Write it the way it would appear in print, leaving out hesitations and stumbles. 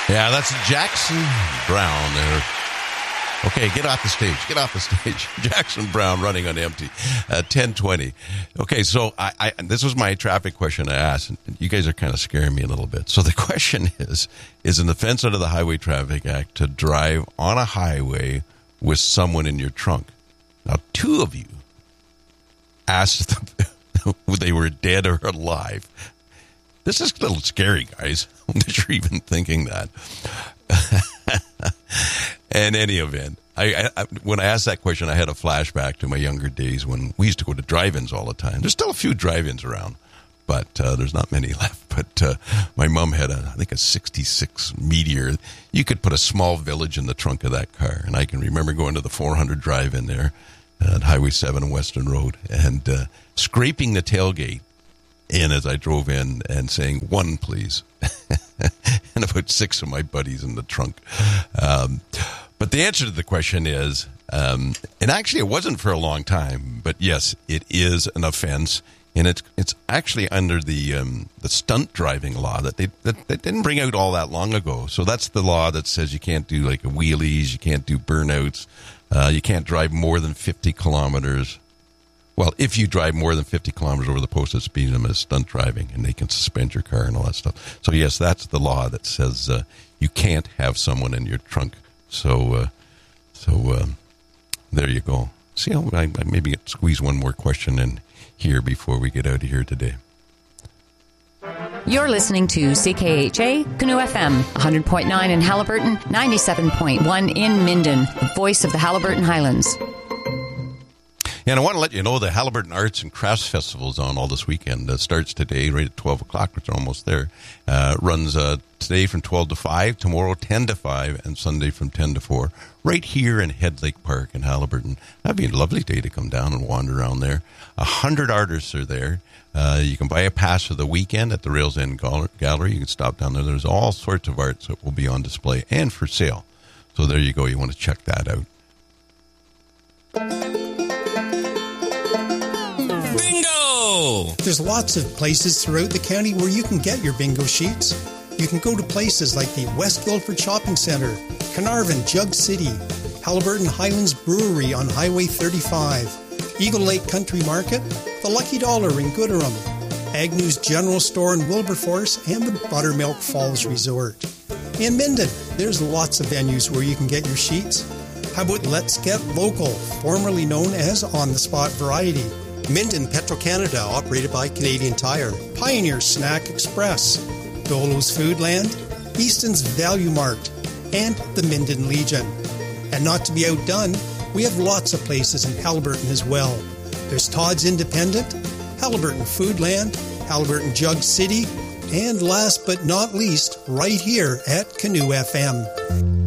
Yeah, that's Jackson Browne there. Okay, get off the stage. Get off the stage. Jackson Browne running on empty. 10:20. Okay, so I this was my traffic question I asked. You guys are kind of scaring me a little bit. So the question is an offense under the Highway Traffic Act to drive on a highway with someone in your trunk? Now, two of you asked if they were dead or alive. This is a little scary, guys. That you're even thinking that. In any event, I when I asked that question, I had a flashback to my younger days when we used to go to drive-ins all the time. There's still a few drive-ins around, but there's not many left. But my mom had I think a 66 Meteor. You could put a small village in the trunk of that car. And I can remember going to the 400 drive-in there at Highway 7 and Western Road and scraping the tailgate in as I drove in and saying, "One, please." And about 6 of my buddies in the trunk. But the answer to the question is, and actually it wasn't for a long time, but yes, it is an offense. And it's actually under the stunt driving law that they didn't bring out all that long ago. So that's the law that says you can't do like wheelies, you can't do burnouts, you can't drive more than 50 kilometers. Well, if you drive more than 50 kilometers over the posted speed limit, it's stunt driving, and they can suspend your car and all that stuff. So, yes, that's the law that says you can't have someone in your trunk. So there you go. See how I maybe squeeze one more question in here before we get out of here today. You're listening to CKHA, Canoe FM, 100.9 in Haliburton, 97.1 in Minden, the voice of the Haliburton Highlands. And I want to let you know the Haliburton Arts and Crafts Festival is on all this weekend. It starts today right at 12 o'clock, which is almost there. Runs today from 12 to 5, tomorrow 10 to 5, and Sunday from 10 to 4, right here in Head Lake Park in Haliburton. That'd be a lovely day to come down and wander around there. 100 artists are there. You can buy a pass for the weekend at the Rails End Gallery. You can stop down there. There's all sorts of arts that will be on display and for sale. So there you go. You want to check that out. There's lots of places throughout the county where you can get your bingo sheets. You can go to places like the West Guildford Shopping Centre, Carnarvon, Jug City, Haliburton Highlands Brewery on Highway 35, Eagle Lake Country Market, the Lucky Dollar in Gooderham, Agnew's General Store in Wilberforce, and the Buttermilk Falls Resort. In Minden, there's lots of venues where you can get your sheets. How about Let's Get Local, formerly known as On the Spot Variety? Minden Petro-Canada, operated by Canadian Tire. Pioneer Snack Express. Dolo's Foodland. Easton's Value Mart. And the Minden Legion. And not to be outdone, we have lots of places in Haliburton as well. There's Todd's Independent, Haliburton Foodland, Haliburton Jug City, and last but not least, right here at Canoe FM.